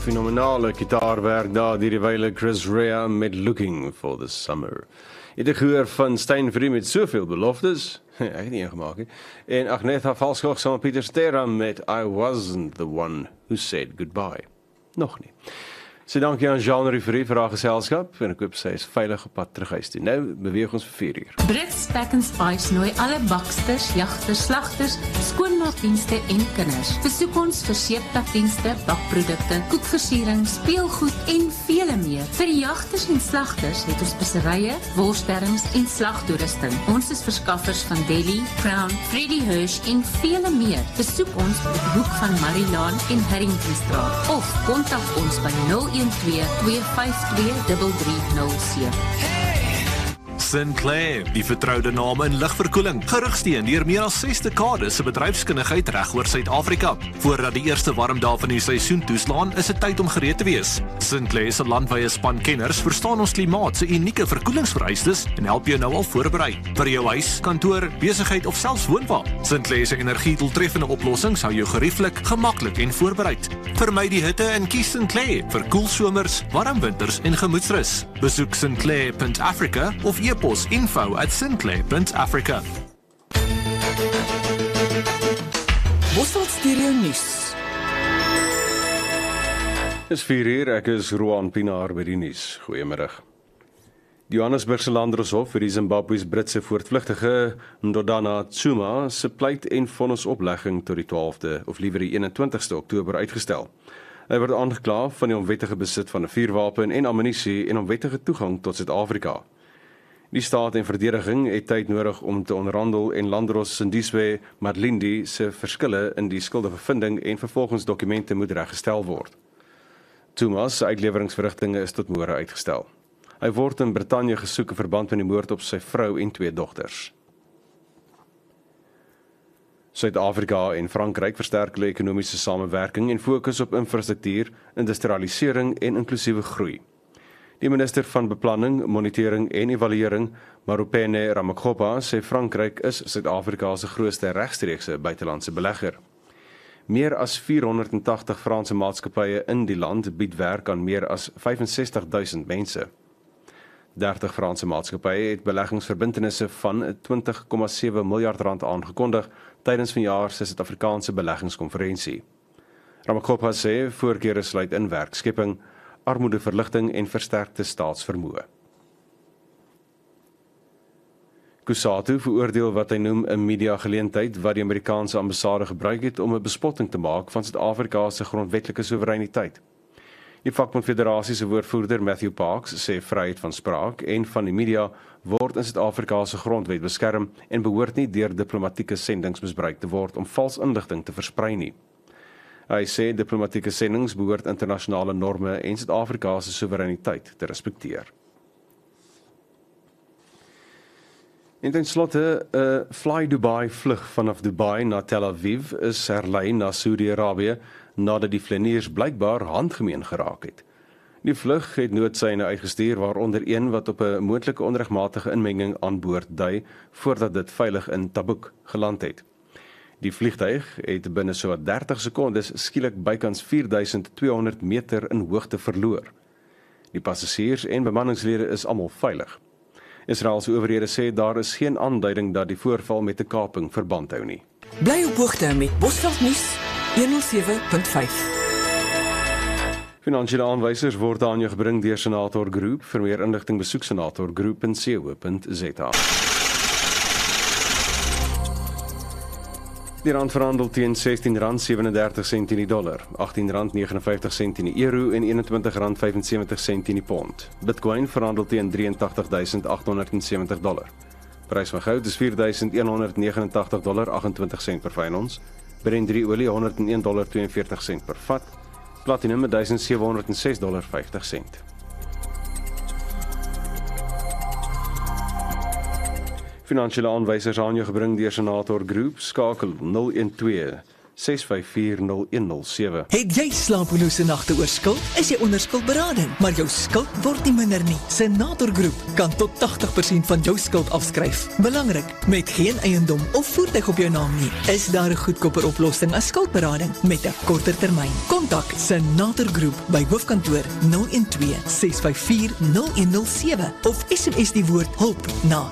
fenomenale gitaarwerk daar deur die wyle Chris Rea met Looking for the Summer. Het ek gehoor van Stein Fourie met soveel beloftes, ek het nie een gemaak nie, en Agnetha Valskog saam met Pieter Sterra met I Wasn't the One Who Said Goodbye. Nog nie. So dankie aan Jean Riveri vir haar geselskap en ek hoop sy is veilig op pad terug huis toe. Nou beweeg ons vir 4 uur. Brits Pack and Spice nooi alle baksters, jagters, slagters, skoonmaakdienste en kinders. Besoek ons vir seeptakdienste, bakprodukte, koekversiering, speelgoed en vele meer. Vir die jagters en slagters het ons speserye, worsterings en slagtoerusting. Ons is verskaffers van Deli, Crown, Freddy Hirsch en vele meer. Besoek ons op die hoek van Marilaan en Harringtonstraat of kontak ons by 012-252-3307. Sinclair, die vertroude naam in ligverkoeling, gerigsteen deur meer as 6 dekades se bedryfskundigheid reg oor Suid-Afrika. Voordat die eerste warm dae van die seisoen toeslaan, is dit tyd om gereed te wees. Sinclair se landwyse span kenners verstaan ons klimaat se unieke verkoelingsvereistes en help jou nou al voorberei vir jou huis, kantoor, besigheid of selfs woonwa. Sinclair se energiedoeltreffende oplossings hou jou gerieflik, gemaklik en voorbereid. Vermy die hitte en kies Sinclair vir koel somers, warm winters en gemoedsrus. Besoek sinclair.africa of e-pos info@sinclair.africa. Bosveld Stereo Nuus. Dis 4 uur, ek is Roan Pinaar by die nuus. Goeiemiddag. Die Johannesburgse Landdroshof vir die Zimbabwe's Britse voortvlugtige Ndodana Tsuma se pleit en vonnisoplegging tot die 12de of liewer die 21ste Oktober uitgestel. Hy word aangekla van die onwettige besit van 'n vuurwapen en ammunisie en onwettige toegang tot Suid-Afrika. Die staat en verdediging het tyd nodig om te onderhandel en Landros Sindiswe Madlindi se verskille in die skuldige vinding en vervolgingsdokumente moet reggestel word. Tsuma se uitleweringsverrigtinge is tot môre uitgestel. Hy word in Brittanje gesoek in verband met die moord op sy vrou en 2 dogters. Suid-Afrika en Frankryk versterk hulle ekonomiese samewerking en fokus op infrastruktuur, industrialisering en inklusiewe groei. Die minister van Beplanning, Monitering en Evaluering, Marupene Ramakgopa, sê Frankryk is Suid-Afrika se grootste regstreekse buitelandse belegger. Meer as 480 Franse maatskappye in die land bied werk aan meer as 65.000 mense. 30 Franse maatskappye het beleggingsverbintenisse van 20,7 miljard rand aangekondig tydens vanjaar se Suid-Afrikaanse beleggingskonferensie. Ramakgopa sê voorkeure sluit in werkskepping, armoedeverligting en versterkte staatsvermoë. Kusatu veroordeel wat hy noem 'n media-geleentheid wat die Amerikaanse ambassade gebruik het om 'n bespotting te maak van Suid-Afrika se grondwetlike soewereiniteit. Die vakbondfederasie se woordvoerder Matthew Parks sê vryheid van spraak en van die media word in Suid-Afrika se grondwet beskerm en behoort nie deur diplomatieke sendings misbruik te word om vals inligting te versprei nie. Hy sê diplomatieke sendings behoort internasionale norme en Suid-Afrika se soewereiniteit te respekteer. En ten slotte, 'n Fly Dubai vlug vanaf Dubai na Tel Aviv is herlei na Saudi-Arabië nadat die vleniers blykbaar handgemeen geraak het. Die vlug het noodsyne uitgestuur waaronder een wat op 'n moontlike onregmatige inmenging aan boord dui voordat dit veilig in Tabuk geland het. Die vliegtuig het binne so 30 sekondes skielik bykans 4200 meter in hoogte verloor. Die passasiers en bemanningslede is almal veilig. Israeliese owerhede sê daar is geen aanduiding dat die voorval met 'n kaping verband hou nie. Bly op hoogte met Bosveld Nuus 107.5. Finansiële aanwysers word aan jou gebring deur Senator Groep. Vir meer inligting besoek senatorgroep.co.za. Die rand verhandel teen R16.37 in die dollar, R18.59 in die euro en R21.75 in die pond. Bitcoin verhandel teen $83.870. Prys van goud is $4.189.28 per fyn ons. Brent olie $101.42 per vat. Platinum $1.706.50. Finansiële aanwysers aan jou gebring deur Senator Groep, skakel 012 6540107. Het jy slapelose nagte oor skuld? Is jy onder skuldberading, maar jou skuld word nie minder nie? Senator Groep kan tot 80% van jou skuld afskryf. Belangrik, met geen eiendom of voertuig op jou naam nie, is daar 'n goedkoper oplossing as skuldberading met 'n korter termyn. Kontak Senator Groep by hoofkantoor 012-654-0107 of SMS die woord hulp na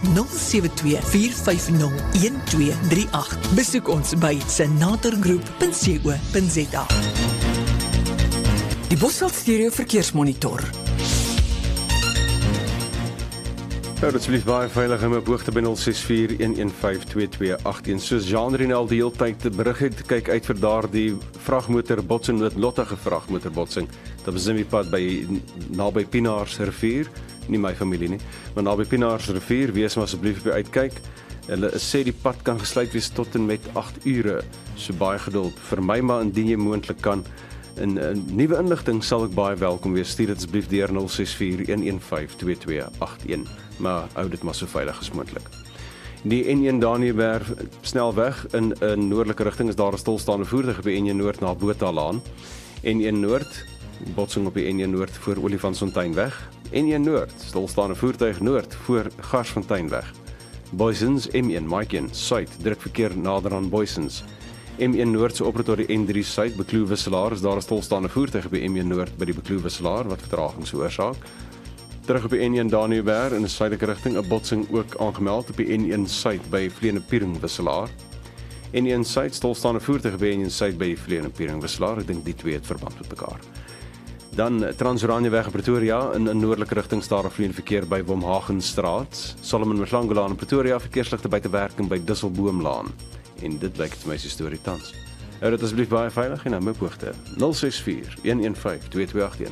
072-450-1238. Besoek ons by senatorgroep.co.za. Die Bosveld Stereo Verkeersmonitor. Nou, dit is baie veilig in my hoogte by 0641152218. Soos Jean-Renald die hele tyd te berig het, kyk uit vir daardie vragmotorbotsing, noodlottige vragmotorbotsing. Dat was in die pad naby Pinaars rivier, nie my familie nie, maar naby Pinaars rivier, wees maar asseblief op die uitkyk. Hulle sê die pad kan gesluit wees tot en met 8 ure, so baie geduld. Vir my maar indien jy moontlik kan. En nuwe inligting sal ek baie welkom wees. Stuur dit asseblief deur 0641152218. Maar hou dit maar so veilig as moontlik. Die N1 Daniëberg snelweg in 'n noordelike rigting is daar 'n stilstaande voertuig op die N1 Noord na Bothalaan. N1 Noord, botsing op die N1 Noord voor Olifantsfonteinweg. N1 Noord, stilstaande voertuig noord voor Garsfonteinweg. Boysens, M1 Maiken, Suid, druk verkeer nader aan Boysens. M1 Noord se oproep tot die N3 Suid, Bekloof Wisselaar, is daar 'n stilstaande voertuig op die M1 Noord by die Bekloof Wisselaar wat vertragings veroorsaak. Terug op die N1 Daniëberg in 'n suidelike rigting, 'n botsing ook aangemeld op die N1 Suid by Vlene-Piering Wisselaar. N1 Suid, stilstaande voertuig op die N1 Suid by Vlene-Piering Wisselaar. Ek dink die twee het verband met mekaar. Dan Transoranjeweg in Pretoria in 'n noordelike rigting staar vleiende verkeer by Womhagenstraat. Solomon Mhlangula in Pretoria, verkeersligte buite werking by Disselboomlaan. En dit lyk vir my se storie tans. Hou dit asseblief baie veilig en hou my hoogte. 0641152281.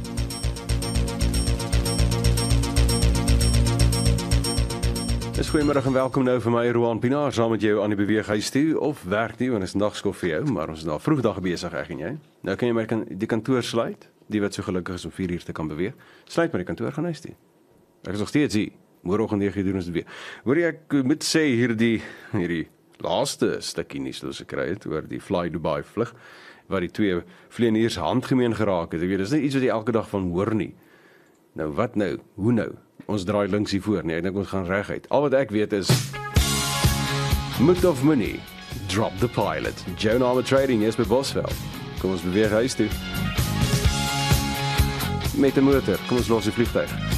Dis goeiemiddag en welkom nou vir my Roan Pinaar saam met jou aan die beweeghuis toe of werk nie, want dit is nagskof vir jou, maar ons is nou vroegdag besig ek en jy. Nou kan jy maar die kantoor sluit, die wat so gelukkig is om 4 uur te kan beweeg. Sluit maar die kantoor gaan huis toe. Ek is nog steeds hier. Môreoggend 9:00 doen ons dit weer. Hoor jy, ek moet sê hierdie laaste stukkie nuus wat ons gekry het oor die Fly Dubai vlug waar die twee vlieëniers handgemeen geraak het. Ek weet, dis nie iets wat jy elke dag van hoor nie. Nou wat nou? Hoe nou? Ons draai links hier voor, nee, ek dink ons gaan reguit. Al wat ek weet is Moed of Money, drop the pilot. Joan Armour Trading is by Bosveld. Kom ons beweeg huis toe. Met 'n motor, kom ons los die vliegtuig.